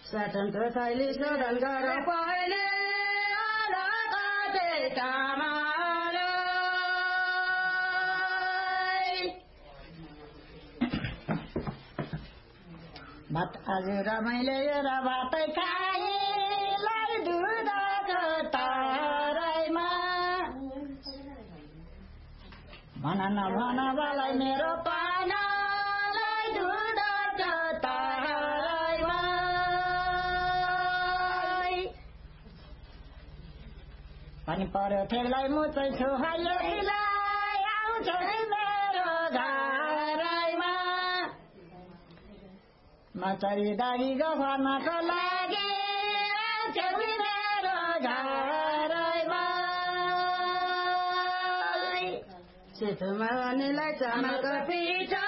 स्वतन्त्र शैली शोधन गर पहिले भात आज रमाइले र भातै खाएलाई दुधको तराईमा भन नभन मलाई मेरो पानालाई दुधको तराईमा पनि पर्यो ठेलाई मुचै छु हैलाई आउँछ मेरो घरैमा मचरी दागी गफर्नको लागि आउँछ मेरो घरैमा सेतुमा उनीलाई चामलको पिठो